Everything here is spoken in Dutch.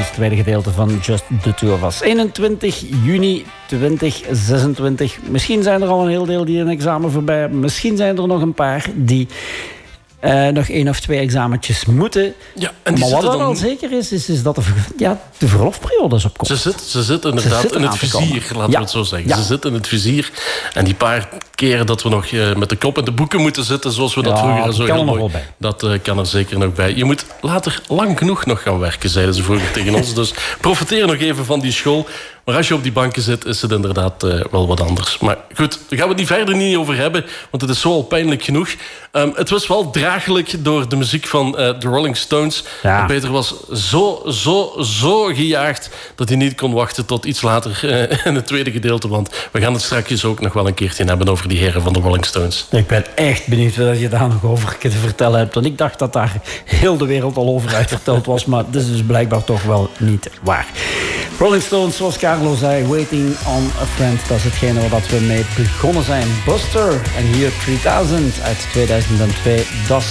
het tweede gedeelte van Just the Two of Us. 21 juni 2026. Misschien zijn er al een heel deel die een examen voorbij hebben. Misschien zijn er nog een paar die nog 1 of 2 examentjes moeten. Ja, en maar wat dan al zeker is dat de verlofperiode is op komst. Ze zit inderdaad in het vizier, laten we het zo zeggen. Ja. Ze zit in het vizier. En die paar keren dat we nog met de kop in de boeken moeten zitten, zoals we dat vroeger zo heel mooi... Dat kan er zeker nog bij. Je moet later lang genoeg nog gaan werken, zeiden ze vroeger tegen ons. Dus profiteer nog even van die school. Maar als je op die banken zit, is het inderdaad wel wat anders. Maar goed, daar gaan we het hier niet over hebben, want het is zo al pijnlijk genoeg. Het was wel draaglijk door de muziek van de Rolling Stones. Ja. Peter was zo gejaagd dat hij niet kon wachten tot iets later in het tweede gedeelte. Want we gaan het straks ook nog wel een keertje hebben over die heren van de Rolling Stones. Ik ben echt benieuwd wat je daar nog over te vertellen hebt. Want ik dacht dat daar heel de wereld al over uitverteld was. Maar dat is dus blijkbaar toch wel niet waar. Rolling Stones, zoals Carlo zei, Waiting on a Friend. Dat is hetgene waar we mee begonnen zijn. Buster en hier 3000 uit 2002. Dat